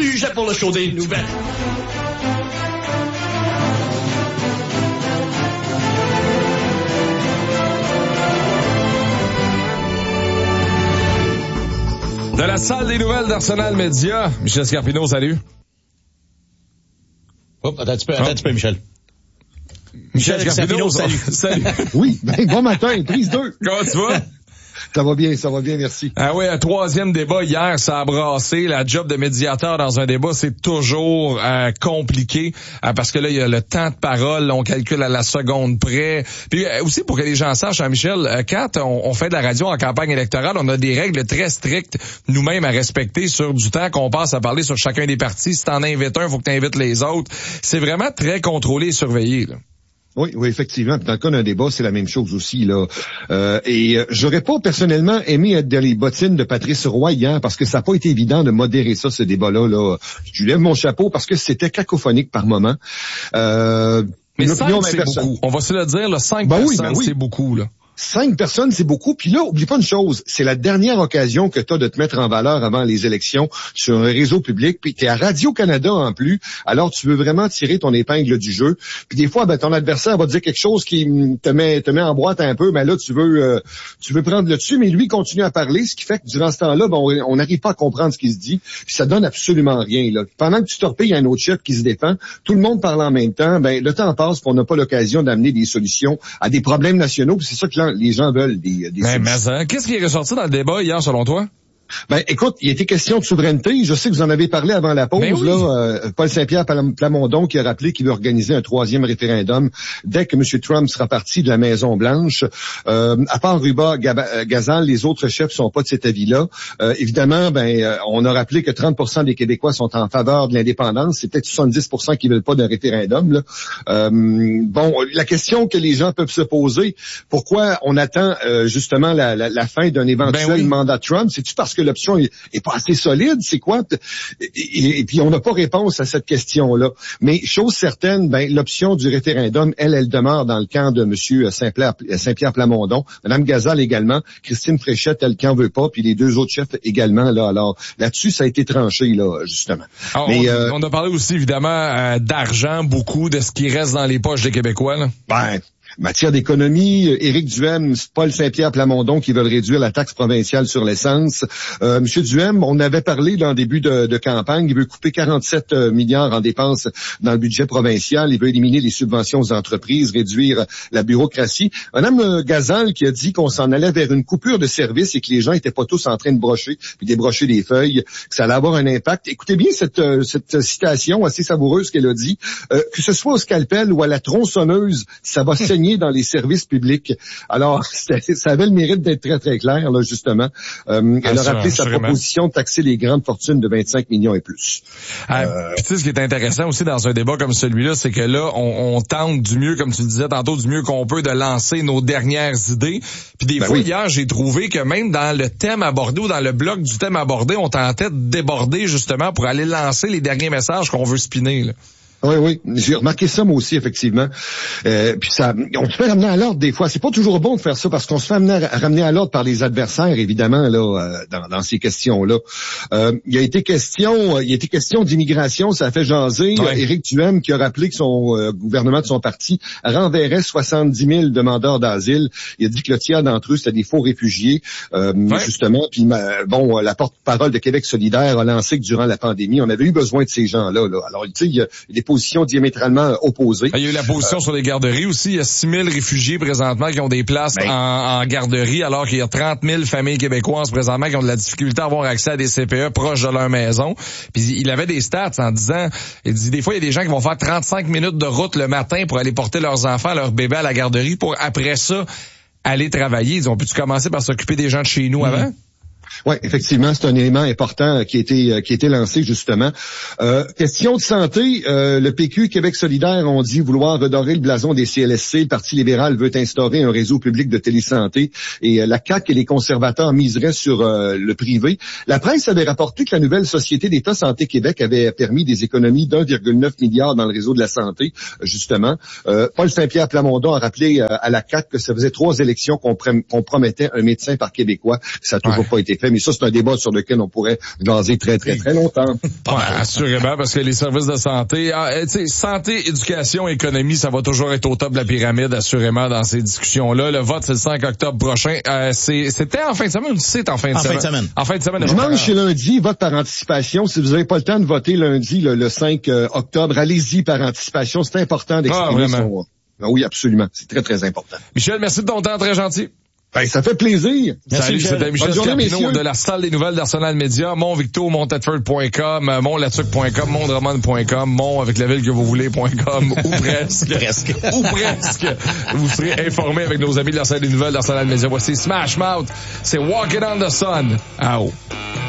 sujet pour le show des nouvelles. De la salle des nouvelles d'Arsenal Média, Michel Scarpino, salut. Hop, attends un petit peu, Michel. Michel Scarpino, salut. Salut. Oui, bon matin, prise 2. Comment tu vas? Ça va bien, merci. Ah oui, un troisième débat hier, ça a brassé. La job de médiateur dans un débat, c'est toujours compliqué parce que là, il y a le temps de parole, on calcule à la seconde près. Puis aussi, pour que les gens sachent, hein, Michel, quand on fait de la radio en campagne électorale, on a des règles très strictes nous-mêmes à respecter sur du temps qu'on passe à parler sur chacun des partis. Si t'en invites un, il faut que t'invites les autres. C'est vraiment très contrôlé et surveillé, là. Oui, effectivement. Dans le cas d'un débat, c'est la même chose aussi, là. J'aurais pas personnellement aimé être dans les bottines de Patrice Roy hier parce que ça n'a pas été évident de modérer ça, ce débat-là, là. Je lui lève mon chapeau parce que c'était cacophonique par moment. Mais 5, c'est beaucoup. On va se le dire, là, 5 personnes, c'est beaucoup, là. 5 personnes, c'est beaucoup. Puis là, oublie pas une chose, c'est la dernière occasion que tu as de te mettre en valeur avant les élections sur un réseau public. Puis tu es à Radio-Canada en plus, alors tu veux vraiment tirer ton épingle du jeu. Puis des fois, ton adversaire va te dire quelque chose qui te met en boîte un peu, mais là, tu veux prendre le dessus, mais lui continue à parler, ce qui fait que durant ce temps-là, on n'arrive pas à comprendre ce qu'il se dit. Puis ça donne absolument rien, là. Pendant que tu torpilles, il y a un autre chef qui se défend, tout le monde parle en même temps, le temps passe, puis on n'a pas l'occasion d'amener des solutions à des problèmes nationaux. Puis c'est ça que les gens veulent des mais qu'est-ce qui est ressorti dans le débat hier, selon toi? Écoute, il était question de souveraineté. Je sais que vous en avez parlé avant la pause. Oui. Là, Paul Saint-Pierre Plamondon qui a rappelé qu'il veut organiser un 3e référendum dès que M. Trump sera parti de la Maison-Blanche. À part Ruba Gazal, les autres chefs sont pas de cet avis-là. Évidemment, on a rappelé que 30% des Québécois sont en faveur de l'indépendance. C'est peut-être 70% qui veulent pas d'un référendum, là. La question que les gens peuvent se poser, pourquoi on attend justement la fin d'un éventuel mandat Trump? C'est-tu parce que l'option est pas assez solide? C'est quoi? Et puis, on n'a pas réponse à cette question-là. Mais, chose certaine, l'option du référendum, elle demeure dans le camp de M. Saint-Pierre Plamondon. Mme Gazal également. Christine Fréchette, elle qu'en veut pas. Puis les deux autres chefs également, là. Alors, là-dessus, ça a été tranché, là, justement. Alors, on a parlé aussi, évidemment, d'argent, beaucoup, de ce qui reste dans les poches des Québécois, là. Matière d'économie, Éric Duhem, Paul Saint-Pierre Plamondon qui veulent réduire la taxe provinciale sur l'essence. Monsieur Duhem, on avait parlé dans le début de campagne, il veut couper 47 milliards en dépenses dans le budget provincial, il veut éliminer les subventions aux entreprises, réduire la bureaucratie. Madame Gazal qui a dit qu'on s'en allait vers une coupure de services et que les gens étaient pas tous en train de brocher, puis débrocher des feuilles, que ça allait avoir un impact. Écoutez bien cette citation assez savoureuse qu'elle a dit, que ce soit au scalpel ou à la tronçonneuse, ça va saigner dans les services publics. Alors, ça avait le mérite d'être très, très clair, là, justement. Elle a rappelé sa proposition de taxer les grandes fortunes de 25 millions et plus. Puis tu sais, ce qui est intéressant aussi dans un débat comme celui-là, c'est que là, on tente du mieux, comme tu disais tantôt, du mieux qu'on peut de lancer nos dernières idées. Puis des fois, hier, j'ai trouvé que même dans le thème abordé ou dans le bloc du thème abordé, on tentait de déborder justement pour aller lancer les derniers messages qu'on veut spinner, là. Oui, j'ai remarqué ça moi aussi, effectivement. Puis ça, on se fait ramener à l'ordre des fois. C'est pas toujours bon de faire ça parce qu'on se fait ramener à l'ordre par les adversaires, évidemment, là, dans ces questions-là. Il a été question d'immigration, ça a fait jaser. Ouais. Éric Duhem qui a rappelé que son gouvernement de son parti renverrait 70 000 demandeurs d'asile. Il a dit que le tiers d'entre eux, c'était des faux réfugiés, justement. Puis la porte-parole de Québec solidaire a lancé que durant la pandémie, on avait eu besoin de ces gens-là. Là. Alors, tu sais, il y a des positions diamétralement opposées. Il y a eu la position sur les garderies aussi. Il y a 6 000 réfugiés présentement qui ont des places en garderie, alors qu'il y a 30 000 familles québécoises présentement qui ont de la difficulté à avoir accès à des CPE proches de leur maison. Puis il avait des stats en disant, il dit des fois il y a des gens qui vont faire 35 minutes de route le matin pour aller porter leurs enfants, leurs bébés à la garderie pour après ça aller travailler. Ils disent, on peut-tu commencer par s'occuper des gens de chez nous avant? Oui, effectivement, c'est un élément important qui a été lancé, justement. Question de santé, le PQ, Québec solidaire, ont dit vouloir redorer le blason des CLSC. Le Parti libéral veut instaurer un réseau public de télésanté et la CAQ et les conservateurs miseraient sur le privé. La presse avait rapporté que la nouvelle Société d'État Santé Québec avait permis des économies d'1,9 milliard dans le réseau de la santé, justement. Paul Saint-Pierre Plamondon a rappelé à la CAQ que ça faisait 3 élections qu'on promettait un médecin par Québécois. Ça n'a toujours pas été été fait. Mais ça, c'est un débat sur lequel on pourrait jaser très, très, très longtemps. Ouais, assurément, parce que les services de santé, santé, éducation, économie, ça va toujours être au top de la pyramide, assurément, dans ces discussions-là. Le vote, c'est le 5 octobre prochain. C'était en fin de semaine ou c'est en fin de semaine? En fin de semaine. Dimanche et lundi, vote par anticipation. Si vous n'avez pas le temps de voter lundi, le 5 octobre, allez-y par anticipation. C'est important d'exprimer son... Oui, absolument. C'est très, très important. Michel, merci de ton temps, très gentil. Ben, ça fait plaisir. Salut, c'était Michel Scapino de la salle des nouvelles d'Arsenal Média, montvicto, montetford.com, montlatuc.com, mondromane.com, mont avec la ville que vous voulez.com, ou presque. Ou presque. Vous serez informés avec nos amis de la salle des nouvelles d'Arsenal Média. Voici Smash Mouth, c'est Walking on the Sun. Ah oh.